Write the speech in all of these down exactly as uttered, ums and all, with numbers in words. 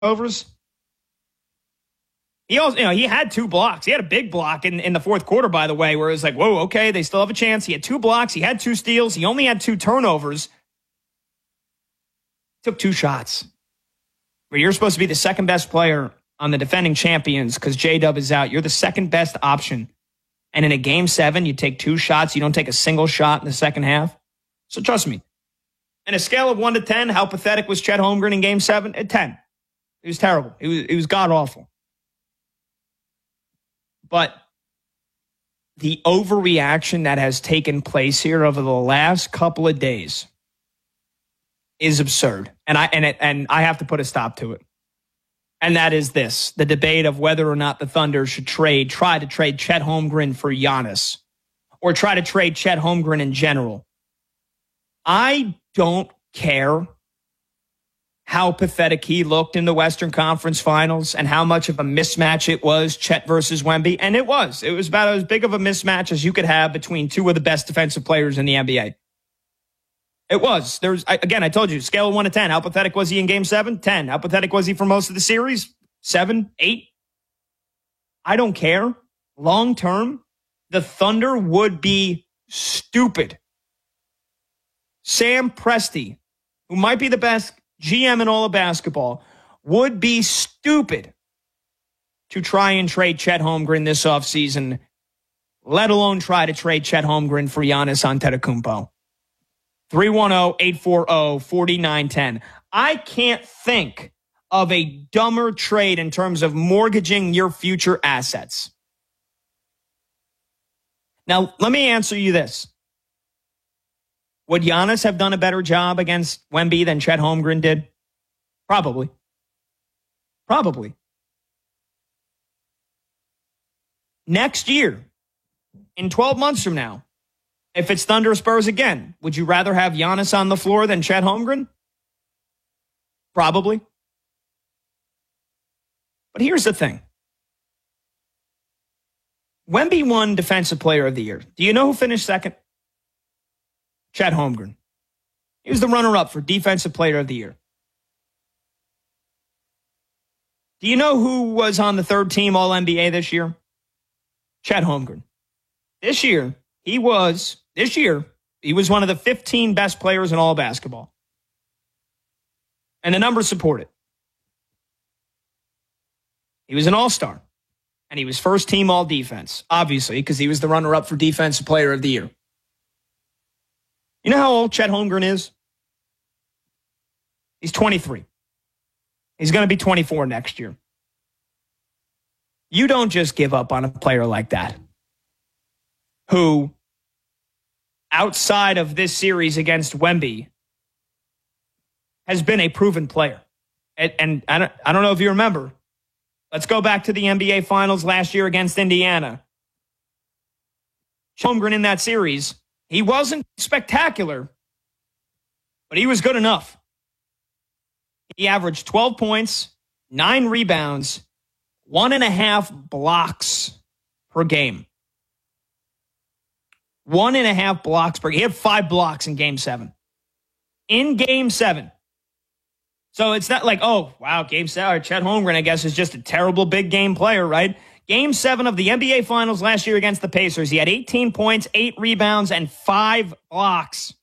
turnovers. He also, you know, he had two blocks. He had a big block in, in the fourth quarter, by the way, where it was like, whoa, okay, they still have a chance. He had two blocks. He had two steals. He only had two turnovers. Took two shots. Where you're supposed to be the second best player on the defending champions because J-Dub is out. You're the second best option. And in a game seven, you take two shots. You don't take a single shot in the second half. So trust me. On a scale of one to ten, how pathetic was Chet Holmgren in game seven? At ten. It was terrible. It was, it was god-awful. But the overreaction that has taken place here over the last couple of days is absurd. And I and it, and I have to put a stop to it. And that is this, the debate of whether or not the Thunder should trade, try to trade Chet Holmgren for Giannis, or try to trade Chet Holmgren in general. I don't care how pathetic he looked in the Western Conference Finals and how much of a mismatch it was, Chet versus Wemby. And it was. It was about as big of a mismatch as you could have between two of the best defensive players in the N B A. It was. There's again, I told you, scale of one to ten. How pathetic was he in game seven? ten. How pathetic was he for most of the series? Seven, eight. I don't care. Long term, the Thunder would be stupid. Sam Presti, who might be the best G M in all of basketball, would be stupid to try and trade Chet Holmgren this offseason, let alone try to trade Chet Holmgren for Giannis Antetokounmpo. three one zero, eight four zero, four nine one zero. I can't think of a dumber trade in terms of mortgaging your future assets. Now, let me answer you this. Would Giannis have done a better job against Wemby than Chet Holmgren did? Probably. Probably. Next year, in twelve months from now, if it's Thunder Spurs again, would you rather have Giannis on the floor than Chet Holmgren? Probably. But here's the thing. Wemby won Defensive Player of the Year. Do you know who finished second? Chet Holmgren. He was the runner-up for Defensive Player of the Year. Do you know who was on the third team All N B A this year? Chet Holmgren. This year, he was, this year, he was one of the fifteen best players in all basketball. And the numbers support it. He was an all-star. And he was first team all-defense, obviously, because he was the runner-up for Defensive Player of the Year. You know how old Chet Holmgren is? He's twenty-three. He's going to be twenty-four next year. You don't just give up on a player like that, who, outside of this series against Wemby, has been a proven player. And, and I, don't, I don't know if you remember. Let's go back to the N B A Finals last year against Indiana. Holmgren in that series, he wasn't spectacular, but he was good enough. He averaged twelve points, nine rebounds, one and a half blocks per game. One and a half blocks per game. He had five blocks in game seven. In game seven. So it's not like, oh, wow, game seven. Chet Holmgren, I guess, is just a terrible big game player, right? Game seven of the N B A Finals last year against the Pacers. He had eighteen points, eight rebounds, and five blocks.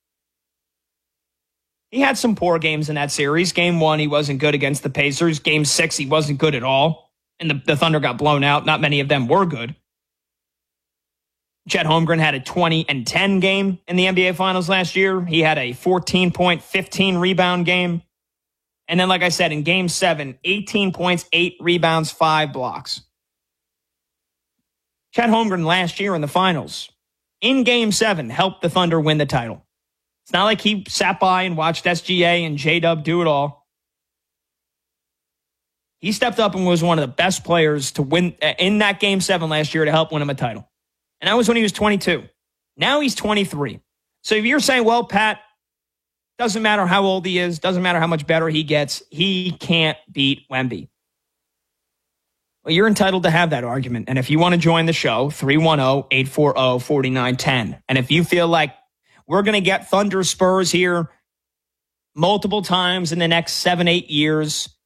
He had some poor games in that series. Game one, he wasn't good against the Pacers. Game six, he wasn't good at all. And the, the Thunder got blown out. Not many of them were good. Chet Holmgren had a twenty and ten game in the N B A Finals last year. He had a fourteen point, fifteen rebound game. And then, like I said, in game seven, eighteen points, eight rebounds, five blocks. Chet Holmgren last year in the finals, in game seven, helped the Thunder win the title. It's not like he sat by and watched S G A and J-Dub do it all. He stepped up and was one of the best players to win in that game seven last year to help win him a title. And that was when he was twenty-two. Now he's twenty-three. So if you're saying, well, Pat, doesn't matter how old he is, doesn't matter how much better he gets, he can't beat Wemby. Well, you're entitled to have that argument. And if you want to join the show, three one zero, eight four zero, four nine one zero. And if you feel like we're going to get Thunder Spurs here multiple times in the next seven, eight years,